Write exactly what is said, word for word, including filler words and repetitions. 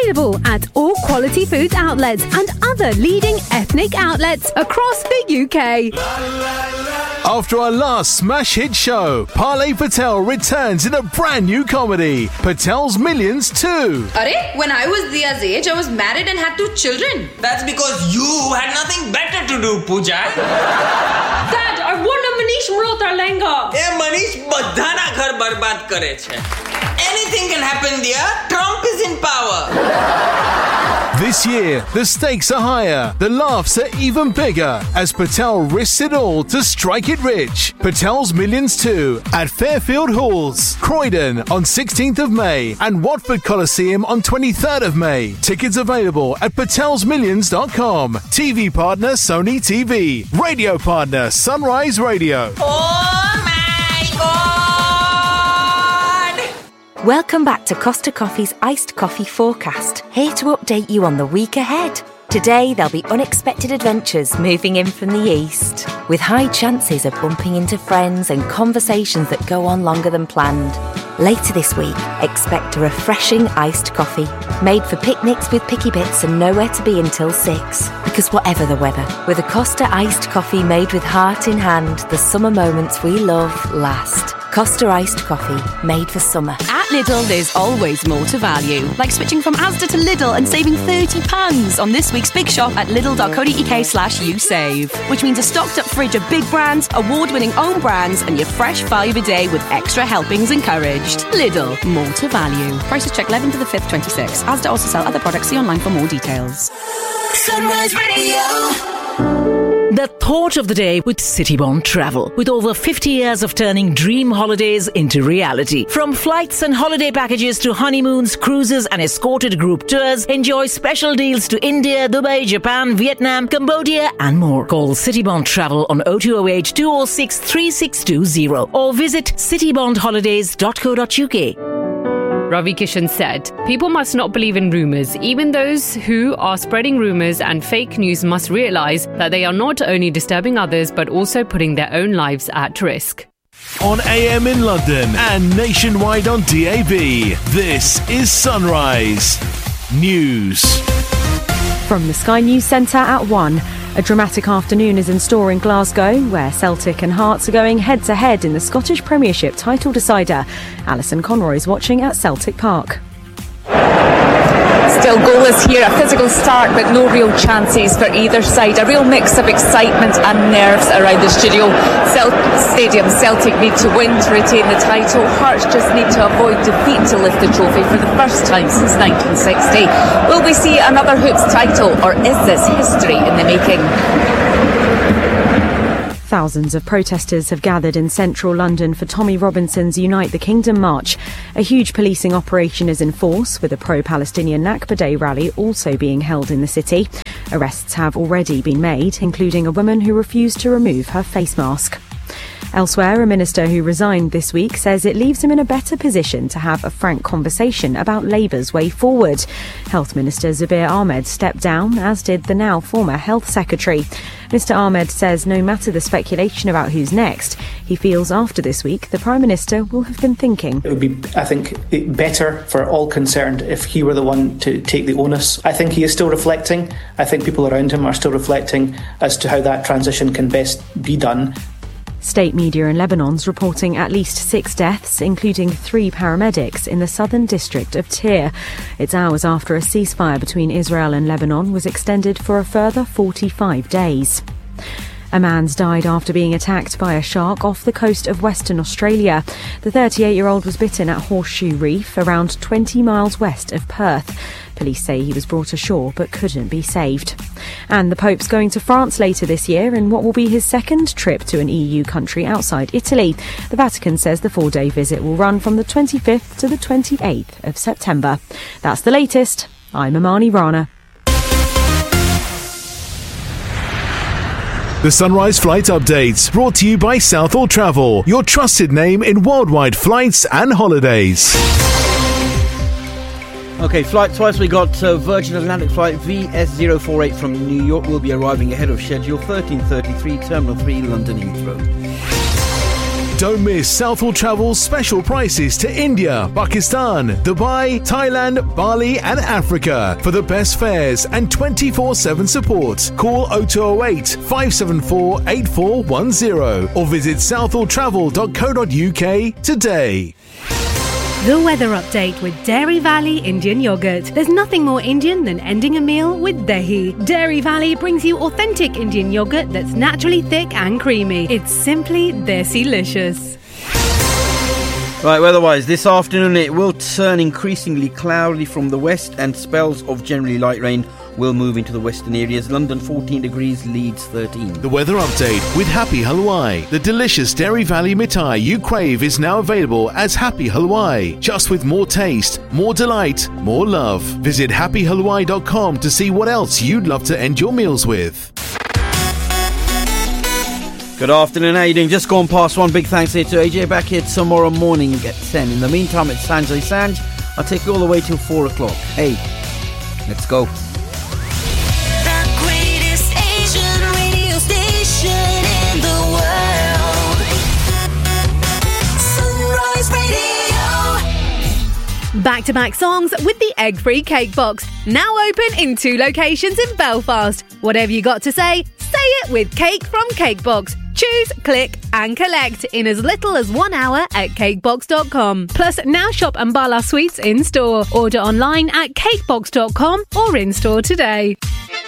Available at all Quality Foods outlets and other leading ethnic outlets across the U K. After our last smash hit show, Parley Patel returns in a brand new comedy, Patel's Millions two. Arey, when I was Dia's age, I was married and had two children. That's because you had nothing better to do, Pooja. Dad, I won a Manish Malhotra lehenga. Eh, Manish badhana ghar barbad kare chhe. Anything can happen, Dia. Trump is in power. This year, the stakes are higher, the laughs are even bigger as Patel risks it all to strike it rich. Patel's Millions two at Fairfield Halls, Croydon on sixteenth of May and Watford Coliseum on twenty-third of May. Tickets available at patels millions dot com. T V partner Sony T V. Radio partner Sunrise Radio. Oh my God! Welcome back to Costa Coffee's Iced Coffee Forecast, here to update you on the week ahead. Today, there'll be unexpected adventures moving in from the east, with high chances of bumping into friends and conversations that go on longer than planned. Later this week, expect a refreshing iced coffee, made for picnics with picky bits and nowhere to be until six. Because whatever the weather, with a Costa iced coffee made with heart in hand, the summer moments we love last. Costa iced coffee, made for summer. At Lidl, there's always more to value. Like switching from Asda to Lidl and saving thirty pounds on this week's big shop at lidl.co.uk slash you save. Which means a stocked up fridge of big brands, award-winning own brands, and your fresh five a day with extra helpings encouraged. Lidl, more to value. Prices check eleventh to the fifth, twenty-six. Asda also sell other products. See online for more details. Sunrise Radio. The thought of the day with Citybond Travel. With over fifty years of turning dream holidays into reality. From flights and holiday packages to honeymoons, cruises and escorted group tours, enjoy special deals to India, Dubai, Japan, Vietnam, Cambodia and more. Call Citybond Travel on oh two oh eight, two oh six, three six two oh or visit citybond holidays dot co dot uk. Ravi Kishan said, people must not believe in rumours. Even those who are spreading rumours and fake news must realise that they are not only disturbing others but also putting their own lives at risk. On A M in London and nationwide on D A B, this is Sunrise News. From the Sky News Centre at one. A dramatic afternoon is in store in Glasgow, where Celtic and Hearts are going head-to-head in the Scottish Premiership title decider. Alison Conroy's watching at Celtic Park. Still goalless here, a physical start but no real chances for either side. A real mix of excitement and nerves around the studio. Cel- Stadium, Celtic need to win to retain the title. Hearts just need to avoid defeat to lift the trophy for the first time since nineteen sixty. Will we see another Hoops title, or is this history in the making? Thousands of protesters have gathered in central London for Tommy Robinson's Unite the Kingdom march. A huge policing operation is in force, with a pro-Palestinian Nakba Day rally also being held in the city. Arrests have already been made, including a woman who refused to remove her face mask. Elsewhere, a minister who resigned this week says it leaves him in a better position to have a frank conversation about Labour's way forward. Health Minister Zubir Ahmed stepped down, as did the now former Health Secretary. Mister Ahmed says no matter the speculation about who's next, he feels after this week the Prime Minister will have been thinking. It would be, I think, better for all concerned if he were the one to take the onus. I think he is still reflecting. I think people around him are still reflecting as to how that transition can best be done. State media in Lebanon's reporting at least six deaths, including three paramedics in the southern district of Tyre. It's hours after a ceasefire between Israel and Lebanon was extended for a further forty-five days. A man's died after being attacked by a shark off the coast of Western Australia. The thirty-eight-year-old was bitten at Horseshoe Reef, around twenty miles west of Perth. Police say he was brought ashore but couldn't be saved. And the Pope's going to France later this year in what will be his second trip to an E U country outside Italy. The Vatican says the four-day visit will run from the twenty-fifth to the twenty-eighth of September. That's the latest. I'm Amani Rana. The Sunrise Flight Updates, brought to you by Southall Travel, your trusted name in worldwide flights and holidays. Okay, flights-wise, we got uh, Virgin Atlantic flight V S zero four eight from New York will be arriving ahead of schedule, thirteen thirty-three, Terminal three, London Heathrow. Don't miss Southall Travel's special prices to India, Pakistan, Dubai, Thailand, Bali and Africa for the best fares and twenty-four seven support. Call oh two oh eight, five seven four, eight four one oh or visit southall travel dot co dot uk today. The weather update with Dairy Valley Indian Yogurt. There's nothing more Indian than ending a meal with dahi. Dairy Valley brings you authentic Indian yogurt that's naturally thick and creamy. It's simply desi-licious. Right, weather-wise, this afternoon it will turn increasingly cloudy from the west and spells of generally light rain will move into the western areas. London fourteen degrees, Leeds thirteen. The weather update with Happy Halwai. The delicious Dairy Valley mithai you crave is now available as Happy Halwai. Just with more taste, more delight, more love. Visit happy halwai dot com to see what else you'd love to end your meals with. Good afternoon, how you doing? Just gone past one. Big thanks here to A J. Back here tomorrow morning at ten. In the meantime, it's Sanjay Sanj. I'll take you all the way till four o'clock. Hey, let's go. Back-to-back songs with the egg-free cake box. Now open in two locations in Belfast. Whatever you got to say, say it with Cake from Cakebox. Choose, click and collect in as little as one hour at cakebox dot com. Plus, now shop Ambala Sweets in-store. Order online at cakebox dot com or in-store today.